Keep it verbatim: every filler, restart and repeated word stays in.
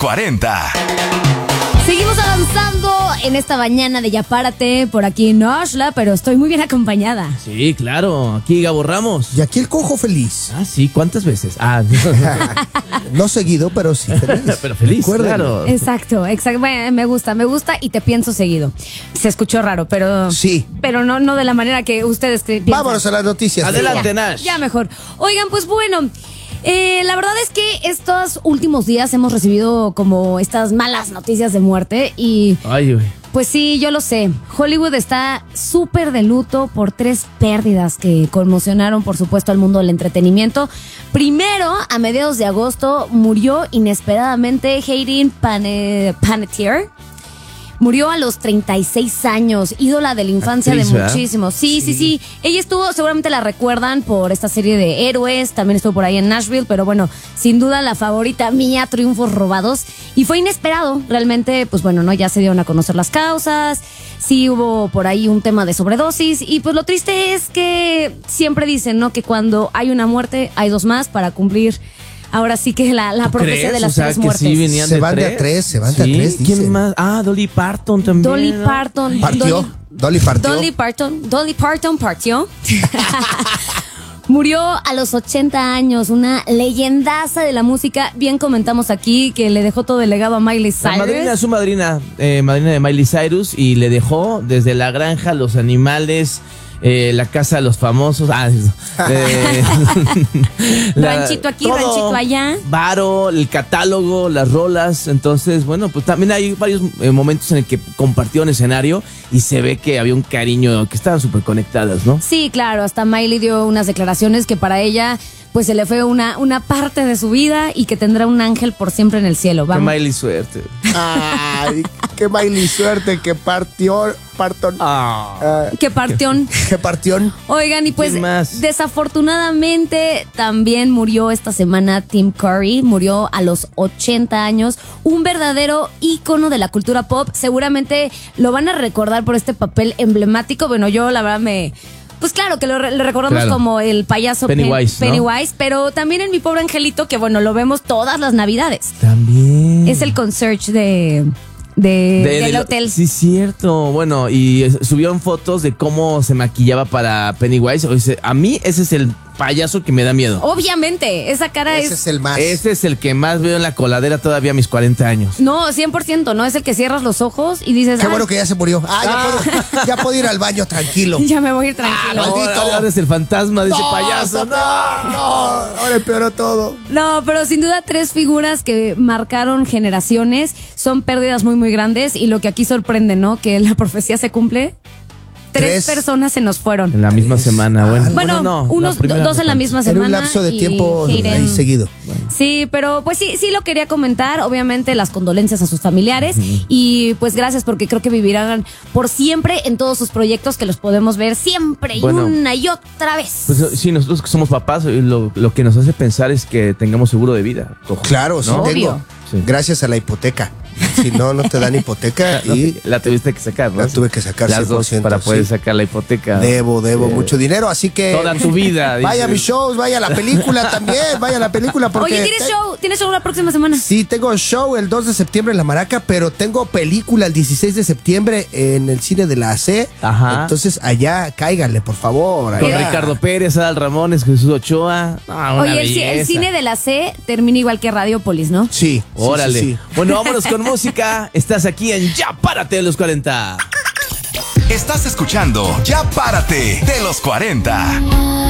cuarenta. Seguimos avanzando en esta mañana de Ya Párate por aquí en Oshla, pero estoy muy bien acompañada. Sí, claro, aquí Gabo Ramos. Y aquí el cojo feliz. Ah, sí, ¿cuántas veces? Ah, No seguido, pero sí feliz. pero feliz, Recuérdenlo. claro. Exacto, exacto. Bueno, me gusta, me gusta y te pienso seguido. Se escuchó raro, pero Sí. pero no, no de la manera que ustedes que piensan. Vámonos a las noticias. Adelante. ya, Nash. ya mejor. Oigan, pues bueno, eh, la verdad es que estos últimos días hemos recibido como estas malas noticias de muerte y Ay, güey. pues sí, yo lo sé. Hollywood está súper de luto por tres pérdidas que conmocionaron, por supuesto, al mundo del entretenimiento. Primero, a mediados de agosto, murió inesperadamente Hayden Pane- Panettiere. Murió a los treinta y seis años, ídola de la infancia Actriz, de ¿verdad? muchísimos. Sí, sí, sí, Ella estuvo, seguramente la recuerdan por esta serie de Héroes, también estuvo por ahí en Nashville, pero bueno, sin duda la favorita mía, Triunfos Robados. Y fue inesperado, realmente, pues bueno, no, ya se dieron a conocer las causas, sí hubo por ahí un tema de sobredosis, y pues lo triste es que siempre dicen, ¿no? Que cuando hay una muerte, hay dos más para cumplir. Ahora sí que la, la profecía ¿Crees? de las O sea, tres que muertes. sí venían Se de van de tres. a tres, se van de a Sí, tres, ¿quién dicen. más? Ah, Dolly Parton también. Dolly ¿no? Parton. Partió. Dolly, Dolly partió. Dolly Parton. Dolly Parton partió. Murió a los ochenta años, una leyendaza de la música. Bien comentamos aquí que le dejó todo el legado a Miley La madrina, Cyrus. su madrina, eh, madrina de Miley Cyrus, y le dejó desde la granja, los animales, eh, la casa de los famosos, ah, eh, Ranchito aquí, ranchito allá. Varo, el catálogo, las rolas. Entonces, bueno, pues también hay varios eh, momentos en el que compartieron escenario y se ve que había un cariño, que estaban súper conectadas, ¿no? Sí, claro, hasta Miley dio unas declaraciones que para ella pues se le fue una, una parte de su vida y que tendrá un ángel por siempre en el cielo. Qué Vamos. Miley suerte. Ay, qué Miley suerte que partió. Partón. Ah. Ah, Que partión. que partió. Oigan, y pues ¿Quién más? desafortunadamente también murió esta semana Tim Curry, murió a los ochenta años, un verdadero ícono de la cultura pop. Seguramente lo van a recordar por este papel emblemático. Bueno, yo la verdad me... Pues claro, que lo, re- lo recordamos Claro. como el payaso Pen- Pennywise, ¿no? Pennywise, pero también en Mi Pobre Angelito, que bueno, lo vemos todas las navidades. También. Es el concierge de... De, De- del de lo- hotel. Sí, cierto. Bueno, y eh, subieron fotos de cómo se maquillaba para Pennywise. O sea, a mí ese es el payaso que me da miedo. Obviamente, esa cara Ese es... es el más. Ese es el que más veo en la coladera todavía a mis cuarenta años. No, cien por ciento, ¿no? Es el que cierras los ojos y dices... Qué "Ah, bueno que ya se murió. Ah, ya, Puedo, ya puedo ir al baño tranquilo. ya me voy a ir tranquilo. Ah, no. Ahora, ahora es el fantasma de ese payaso. No, no, ahora empeoró todo. No, pero sin duda tres figuras que marcaron generaciones, son pérdidas muy muy grandes y lo que aquí sorprende, ¿no? Que la profecía se cumple. Tres, Tres. personas se nos fueron. En la misma Tres. semana, bueno. Ah, Bueno, no, unos la primera dos en la no. misma En semana. un lapso de y tiempo Hayden- ahí seguido. Sí, pero pues sí, sí lo quería comentar. Obviamente las condolencias a sus familiares y pues gracias porque creo que vivirán por siempre en todos sus proyectos que los podemos ver siempre y Bueno. una y otra vez. Pues sí, nosotros que somos papás, eh, lo, lo que nos hace pensar es que tengamos seguro de vida. Cojo. Claro, sí ¿No? tengo. Obvio. Sí. Gracias a la hipoteca. Si no, no te dan hipoteca No, y la tuviste que sacar, ¿no? La tuve que sacar Las cien por dos ciento, para poder sí. sacar la hipoteca. debo, debo Sí. mucho dinero. Así que Toda tu vida. vaya a dices. mis shows, vaya a la película también, vaya a la película porque Oye, ¿tienes te- show? ¿Tienes show la próxima semana? Sí, tengo show el dos de septiembre en La Maraca, pero tengo película el dieciséis de septiembre en el cine de la A C. Ajá. Entonces allá cáiganle, por favor. Con allá. Ricardo Pérez, Adal Ramones, Jesús Ochoa. Ah, una Oye, el, ci- el belleza. cine de la C termina igual que Radiopolis, ¿no? Sí, sí, Órale. sí, sí. Bueno, vámonos con música. Estás aquí en Ya Párate de los cuarenta. Estás escuchando Ya Párate de los cuarenta.